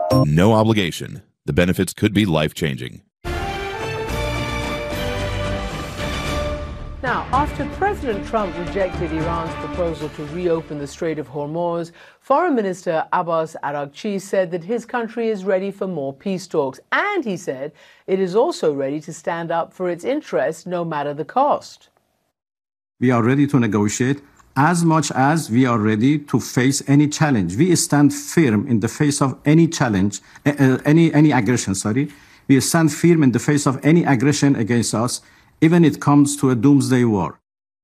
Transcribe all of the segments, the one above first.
No obligation. The benefits could be life-changing. Now, after President Trump rejected Iran's proposal to reopen the Strait of Hormuz, Foreign Minister Abbas Araghchi said that his country is ready for more peace talks. And he said it is also ready to stand up for its interests no matter the cost. We are ready to negotiate as much as we are ready to face any challenge. We stand firm in the face of any challenge, any aggression, We stand firm in the face of any aggression against us, even if it comes to a doomsday war.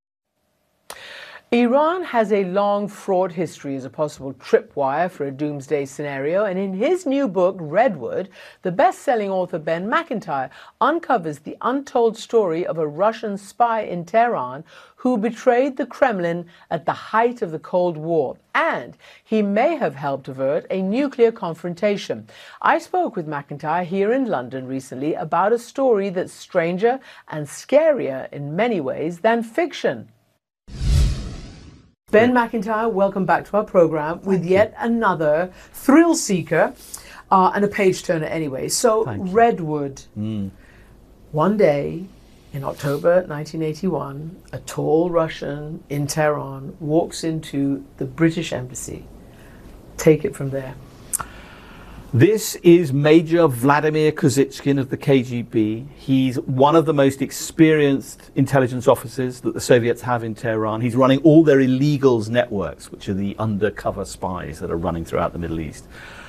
Iran has a long, fraught history as a possible tripwire for a doomsday scenario, and in his new book, Redwood, the best-selling author Ben McIntyre uncovers the untold story of a Russian spy in Tehran who betrayed the Kremlin at the height of the Cold War, and he may have helped avert a nuclear confrontation. I spoke with McIntyre here in London recently about a story that's stranger and scarier in many ways than fiction. Ben McIntyre, welcome back to our program with yet another thrill seeker and a page turner anyway. So, Redwood. One day in October 1981, a tall Russian in Tehran walks into the British embassy. Take it from there. This is Major Vladimir Kozychkin of the KGB. He's one of the most experienced intelligence officers that the Soviets have in Tehran. He's running all their illegals networks, which are the undercover spies that are running throughout the Middle East.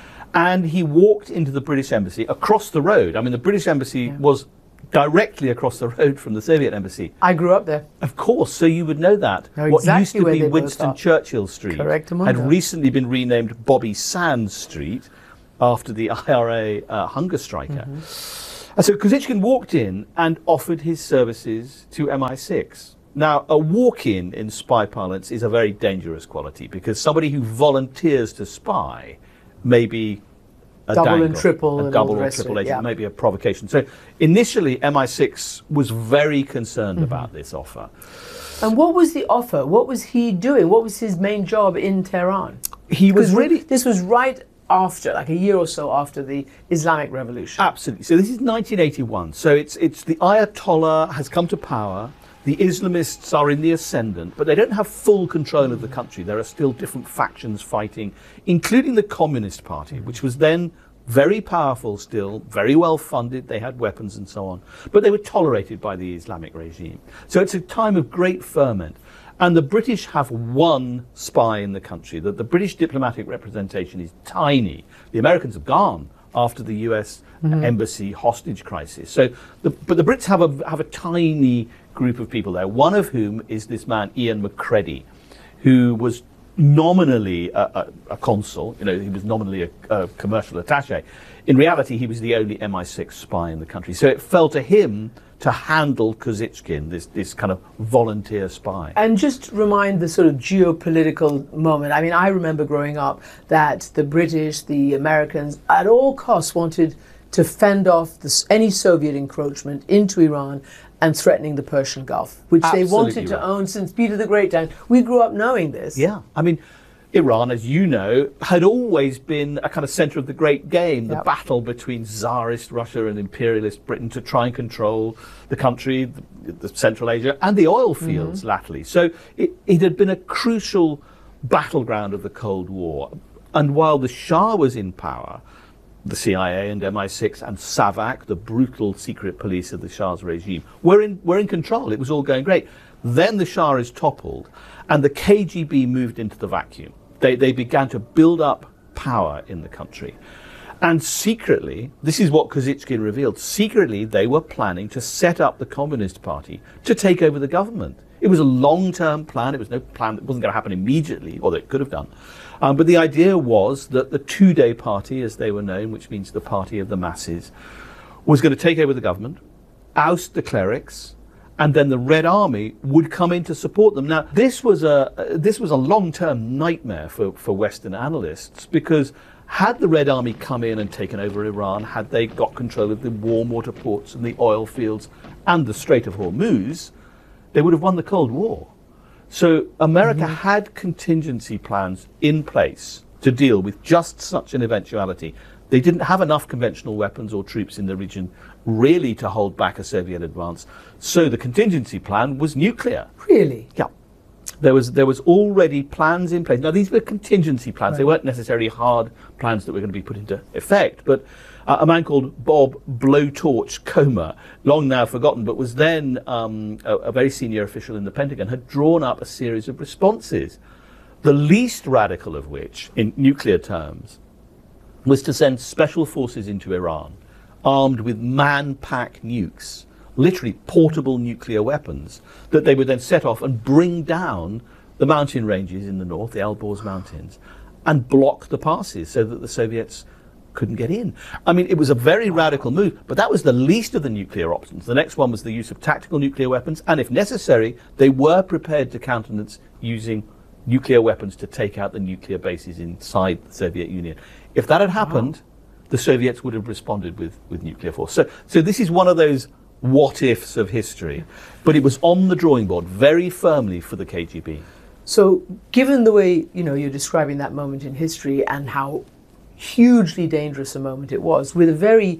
And he walked into the British embassy across the road. I mean, the British embassy was directly across the road from the Soviet embassy. I grew up there. Of course, so you would know that. Know what exactly used to be Winston Churchill Street had recently been renamed Bobby Sands Street, after the IRA hunger striker. And so Kozychkin walked in and offered his services to MI6. Now, a walk-in in spy parlance is a very dangerous quality because somebody who volunteers to spy may be a double dangle, and triple, a double or triple agent, maybe a provocation. So initially, MI6 was very concerned about this offer. And what was the offer? What was he doing? What was his main job in Tehran? He was really... This was right after, like a year or so after the Islamic Revolution. Absolutely. So this is 1981. So it's the Ayatollah has come to power. The Islamists are in the ascendant, but they don't have full control of the country. There are still different factions fighting, including the Communist Party, which was then very powerful still, very well funded. They had weapons and so on, but they were tolerated by the Islamic regime. So it's a time of great ferment. And the British have one spy in the country. The British diplomatic representation is tiny. The Americans have gone after the US embassy hostage crisis. So, but the Brits have a tiny group of people there, one of whom is this man, Ian Macready, who was nominally a consul. You know, he was nominally a commercial attaché. In reality, he was the only MI6 spy in the country. So it fell to him to handle Kozychkin, this kind of volunteer spy. And just remind the sort of geopolitical moment. I mean, I remember growing up that the British, the Americans, at all costs wanted to fend off any Soviet encroachment into Iran and threatening the Persian Gulf, which they wanted to own since Peter the Great times. We grew up knowing this. Yeah, I mean, Iran, as you know, had always been a kind of center of the great game, the battle between Tsarist Russia and imperialist Britain to try and control the country, the Central Asia, and the oil fields latterly. So it had been a crucial battleground of the Cold War. And while the Shah was in power, the CIA and MI6 and SAVAK, the brutal secret police of the Shah's regime, were in control. It was all going great. Then the Shah is toppled, and the KGB moved into the vacuum. They began to build up power in the country. And secretly, this is what Kozychkin revealed, secretly they were planning to set up the Communist Party to take over the government. It was a long-term plan. It was no plan that wasn't going to happen immediately, although it could have done. But the idea was that the two-day party, as they were known, which means the party of the masses, was going to take over the government, oust the clerics, and then the Red Army would come in to support them. Now, this was a long-term nightmare for Western analysts, because had the Red Army come in and taken over Iran, had they got control of the warm water ports and the oil fields and the Strait of Hormuz, they would have won the Cold War. So America had contingency plans in place to deal with just such an eventuality. They didn't have enough conventional weapons or troops in the region really to hold back a Soviet advance. So the contingency plan was nuclear. Really? Yeah. There was already plans in place. Now, these were contingency plans. Right. They weren't necessarily hard plans that were going to be put into effect. But a man called Bob Blowtorch Comer, long now forgotten, but was then a very senior official in the Pentagon, had drawn up a series of responses, the least radical of which, in nuclear terms, was to send special forces into Iran, armed with man-pack nukes, literally portable nuclear weapons, that they would then set off and bring down the mountain ranges in the north, the Elborz Mountains, and block the passes so that the Soviets couldn't get in. I mean, it was a very radical move, but that was the least of the nuclear options. The next one was the use of tactical nuclear weapons, and if necessary, they were prepared to countenance using nuclear weapons to take out the nuclear bases inside the Soviet Union. If that had happened, the Soviets would have responded with nuclear force. So this is one of those what-ifs of history, but it was on the drawing board very firmly for the KGB. So, given the way you're describing that moment in history and how hugely dangerous a moment it was, with a very,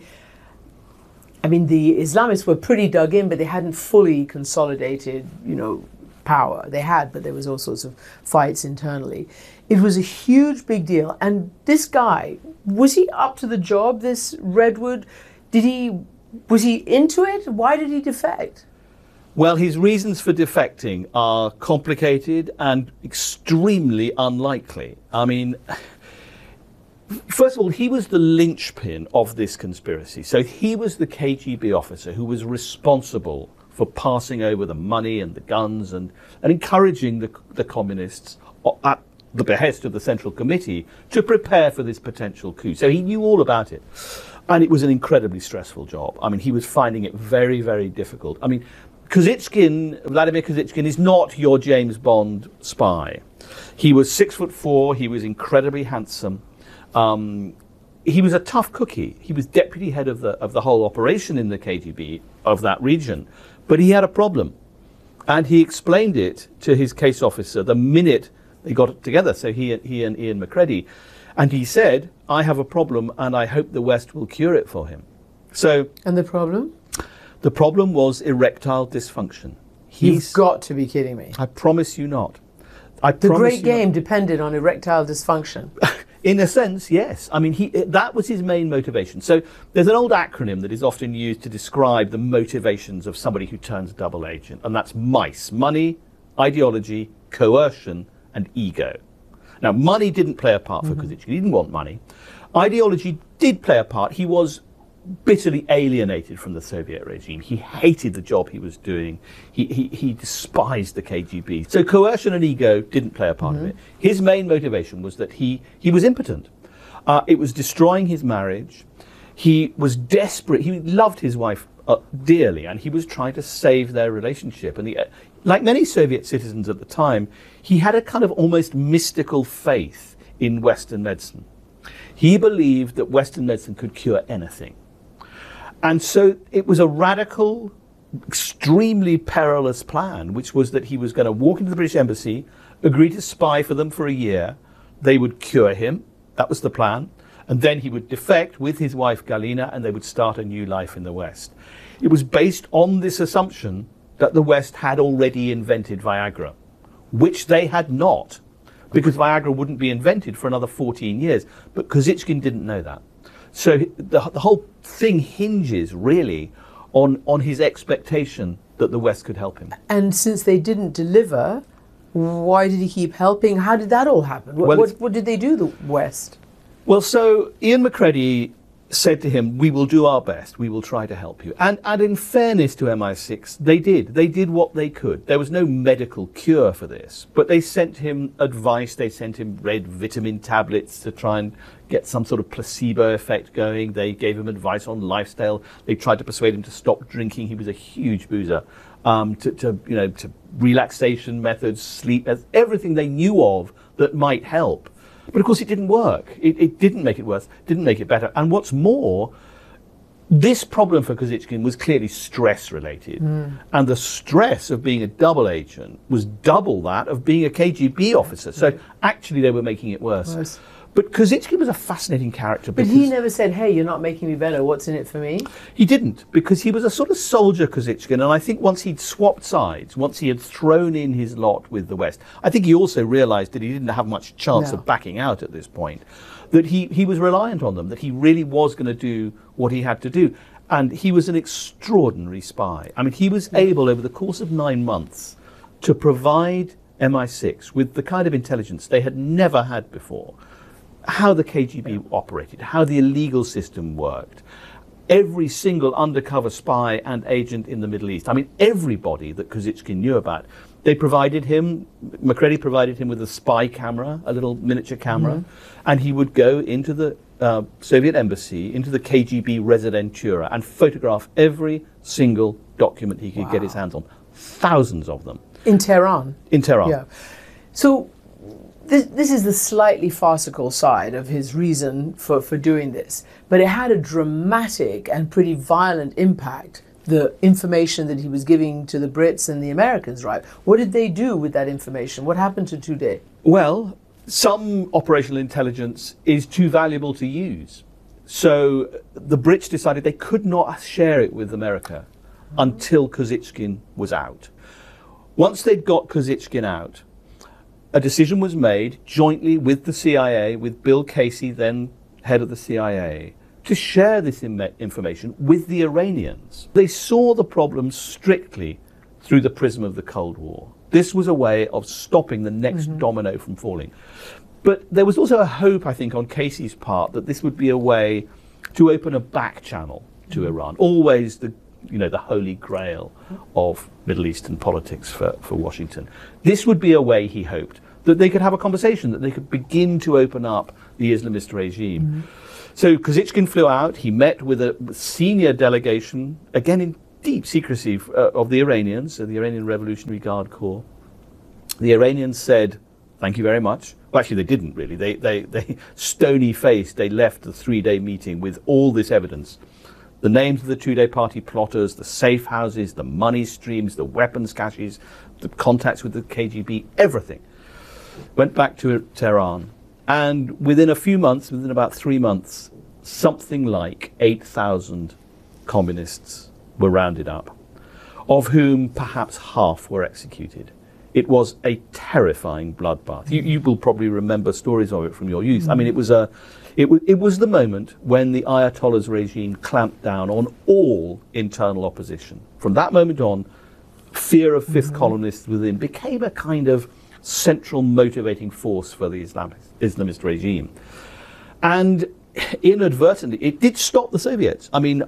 I mean, the Islamists were pretty dug in, but they hadn't fully consolidated, power. They had, but there was all sorts of fights internally. It was a huge, big deal. And this guy, was he up to the job? This Redwood, was he into it? Why did he defect? Well, his reasons for defecting are complicated and extremely unlikely. I mean, first of all, he was the linchpin of this conspiracy. So he was the KGB officer who was responsible for passing over the money and the guns and encouraging the communists at the behest of the Central Committee to prepare for this potential coup. So he knew all about it. And it was an incredibly stressful job. I mean, he was finding it very, very difficult. I mean, Vladimir Kozhitkin is not your James Bond spy. He was 6'4", he was incredibly handsome. He was a tough cookie. He was deputy head of the whole operation in the KGB of that region. But he had a problem. And he explained it to his case officer the minute they got it together. So he and Ian McCready. And he said, I have a problem and I hope the West will cure it for him. So. And the problem? The problem was erectile dysfunction. You've got to be kidding me. I promise you not. The Great Game depended on erectile dysfunction. In a sense, yes. I mean, that was his main motivation. So there's an old acronym that is often used to describe the motivations of somebody who turns double agent, and that's MICE: money, ideology, coercion, and ego. Now, money didn't play a part for Kozhitkin. He didn't want money. Ideology did play a part. He was bitterly alienated from the Soviet regime. He hated the job he was doing. He despised the KGB. So coercion and ego didn't play a part of it. His main motivation was that he was impotent. It was destroying his marriage. He was desperate. He loved his wife dearly, and he was trying to save their relationship. And like many Soviet citizens at the time, he had a kind of almost mystical faith in Western medicine. He believed that Western medicine could cure anything. And so it was a radical, extremely perilous plan, which was that he was going to walk into the British Embassy, agree to spy for them for a year. They would cure him. That was the plan. And then he would defect with his wife Galina, and they would start a new life in the West. It was based on this assumption that the West had already invented Viagra, which they had not, because Viagra wouldn't be invented for another 14 years. But Kozhitkin didn't know that. So the whole thing hinges really on his expectation that the West could help him. And since they didn't deliver, why did he keep helping? How did that all happen? What did they do, the West? Well, so Ian McCready said to him, we will do our best. We will try to help you. And in fairness to MI6, they did. They did what they could. There was no medical cure for this. But they sent him advice. They sent him red vitamin tablets to try and get some sort of placebo effect going. They gave him advice on lifestyle. They tried to persuade him to stop drinking. He was a huge boozer. To relaxation methods, sleep, everything they knew of that might help. But of course it didn't work. It didn't make it worse, didn't make it better. And what's more, this problem for Kozhitkin was clearly stress related. And the stress of being a double agent was double that of being a KGB officer. So actually they were making it worse. But Kozytsky was a fascinating character. But he never said, hey, you're not making me better, what's in it for me? He didn't, because he was a sort of soldier, Kozytskin, and I think once he'd swapped sides, once he had thrown in his lot with the West, I think he also realised that he didn't have much chance of backing out at this point, that he was reliant on them, that he really was going to do what he had to do. And he was an extraordinary spy. I mean, he was able, over the course of 9 months, to provide MI6 with the kind of intelligence they had never had before. How the KGB operated, how the illegal system worked, every single undercover spy and agent in the Middle East. I mean, everybody that Kozytsky knew about. They provided him, Macready provided him with a spy camera, a little miniature camera, and he would go into the Soviet embassy, into the KGB residentura, and photograph every single document he could get his hands on. Thousands of them. In Tehran? In Tehran. Yeah. So this is the slightly farcical side of his reason for doing this, but it had a dramatic and pretty violent impact, the information that he was giving to the Brits and the Americans, right? What did they do with that information? What happened to Tudeh? Well, some operational intelligence is too valuable to use. So the Brits decided they could not share it with America until Kozytskin was out. Once they'd got Kozytskin out, a decision was made jointly with the CIA, with Bill Casey, then head of the CIA, to share this information with the Iranians. They saw the problem strictly through the prism of the Cold War. This was a way of stopping the next domino from falling. But there was also a hope, I think, on Casey's part that this would be a way to open a back channel to Iran. Always the holy grail of Middle Eastern politics for Washington. This would be a way, he hoped, that they could have a conversation, that they could begin to open up the Islamist regime. So Kozytskin flew out, he met with a senior delegation, again in deep secrecy, of the Iranians, so the Iranian Revolutionary Guard Corps. The Iranians said, thank you very much. Well, actually, they didn't really. They stony-faced, they left the 3-day meeting with all this evidence. The names of the Tudeh party plotters, the safe houses, the money streams, the weapons caches, the contacts with the KGB, everything. Went back to Tehran. And within a few months, within about 3 months, something like 8,000 communists were rounded up, of whom perhaps half were executed. It was a terrifying bloodbath. You will probably remember stories of it from your youth. I mean, it was the moment when the Ayatollah's regime clamped down on all internal opposition. From that moment on, fear of fifth columnists within became a kind of central motivating force for the Islamist regime. And inadvertently, it did stop the Soviets. I mean,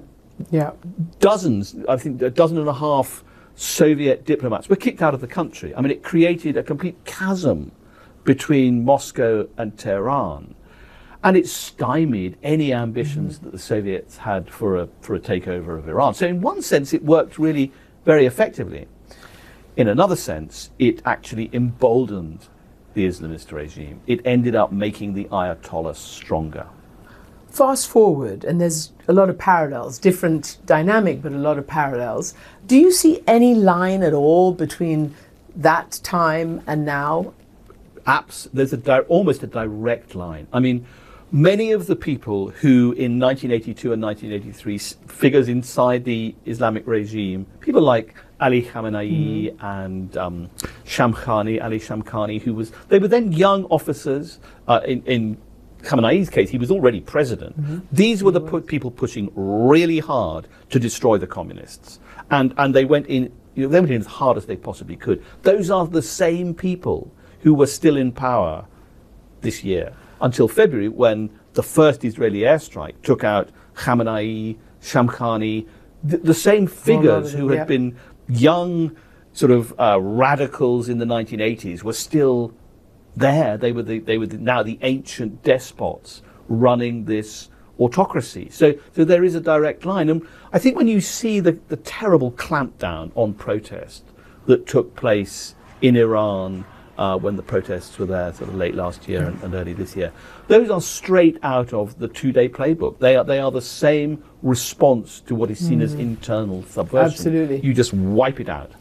dozens, I think a dozen and a half Soviet diplomats were kicked out of the country. I mean, it created a complete chasm between Moscow and Tehran. And it stymied any ambitions that the Soviets had for a takeover of Iran. So in one sense, it worked really very effectively. In another sense, it actually emboldened the Islamist regime. It ended up making the Ayatollah stronger. Fast forward, and there's a lot of parallels, different dynamic, but a lot of parallels. Do you see any line at all between that time and now? There's almost a direct line. I mean, many of the people who in 1982 and 1983 figures inside the Islamic regime, people like Ali Khamenei and Shamkhani, Ali Shamkhani, they were then young officers. In Khamenei's case, he was already president. These were the people pushing really hard to destroy the communists. And they went in, they went in as hard as they possibly could. Those are the same people who were still in power this year, until February, when the first Israeli airstrike took out Khamenei, Shamkhani, the same figures who had been young sort of radicals in the 1980s were still there. They were now the ancient despots running this autocracy. So there is a direct line. And I think when you see the terrible clampdown on protest that took place in Iran when the protests were there sort of late last year and early this year, those are straight out of the two-day playbook. They are the same response to what is seen as internal subversion. Absolutely. You just wipe it out.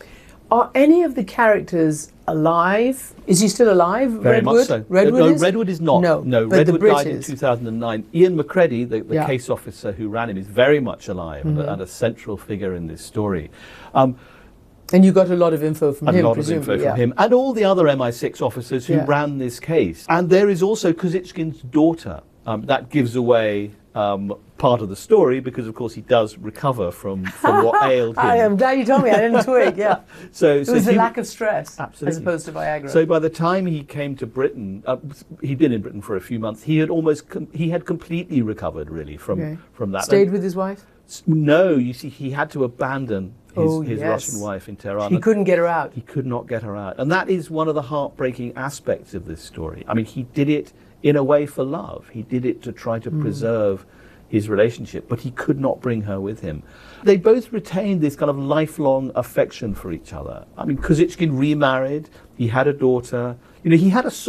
Are any of the characters alive? Is he still alive? Very Redwood? much so. Redwood no, is? Redwood is not. No, but Redwood the died in British. 2009. Ian Macready, the Yeah. case officer who ran him, is very much alive and a central figure in this story. And you got a lot of info from him, A lot of presumably. info from him and all the other MI6 officers who Yeah. ran this case. And there is also Kozychkin's daughter. That gives away part of the story because, of course, he does recover from what ailed him. I am glad you told me. I didn't twig. Yeah. So It was the lack of stress, Absolutely. as opposed to Viagra. So by the time he came to Britain, he'd been in Britain for a few months. He had completely recovered, really, from that. Stayed with his wife? No, you see, he had to abandon his yes. Russian wife in Tehran. He couldn't get her out. He could not get her out. And that is one of the heartbreaking aspects of this story. I mean, he did it in a way for love. He did it to try to preserve his relationship, but he could not bring her with him. They both retained this kind of lifelong affection for each other. I mean, Kozychkin remarried, he had a daughter. You know,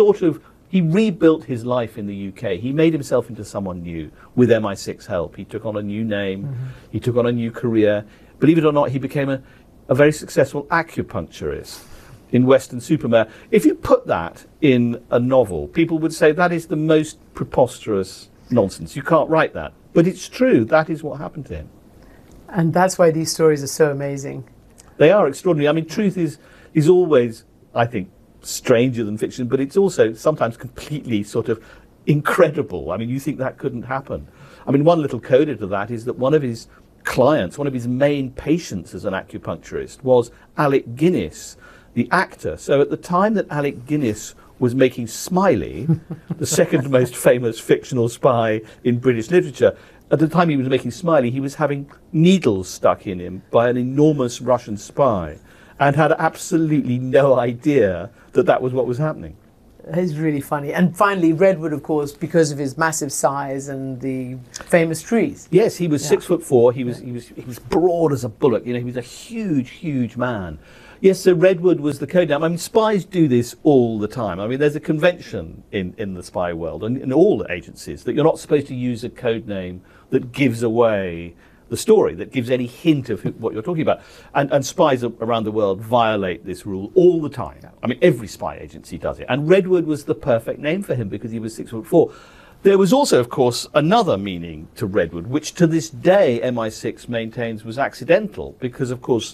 he rebuilt his life in the UK. He made himself into someone new with MI6 help. He took on a new name, he took on a new career. Believe it or not, he became a very successful acupuncturist in Weston-super-Mare. If you put that in a novel, people would say that is the most preposterous nonsense. You can't write that. But it's true. That is what happened to him. And that's why these stories are so amazing. They are extraordinary. I mean, truth is always, I think, stranger than fiction, but it's also sometimes completely sort of incredible. I mean, you think that couldn't happen. I mean, one little coda to that is that one of his clients, one of his main patients as an acupuncturist was Alec Guinness, the actor. So at the time that Alec Guinness was making Smiley, the second most famous fictional spy in British literature, at the time he was making Smiley, he was having needles stuck in him by an enormous Russian spy and had absolutely no idea that that was what was happening. It's really funny. And finally, Redwood, of course, because of his massive size and the famous trees. Yes, he was 6'4". He was broad as a bullock. You know, he was a huge, huge man. Yes, so Redwood was the code name. I mean, spies do this all the time. I mean, there's a convention in the spy world and in all the agencies that you're not supposed to use a code name that gives away the story, that gives any hint of what you're talking about. And spies around the world violate this rule all the time. I mean, every spy agency does it. And Redwood was the perfect name for him because he was 6'4". There was also, of course, another meaning to Redwood, which to this day MI6 maintains was accidental because, of course,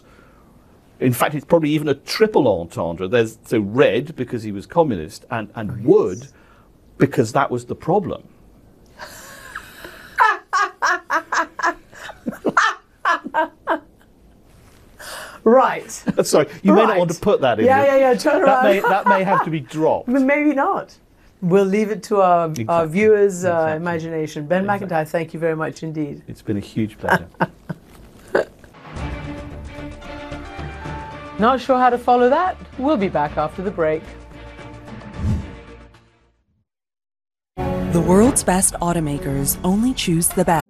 in fact, it's probably even a triple entendre. There's so red because he was communist and wood because that was the problem. Right. Sorry, you may not want to put that in. Yeah, turn around. That may have to be dropped. But maybe not. We'll leave it to our viewers' imagination. Ben McIntyre, thank you very much indeed. It's been a huge pleasure. Not sure how to follow that? We'll be back after the break. The world's best automakers only choose the best.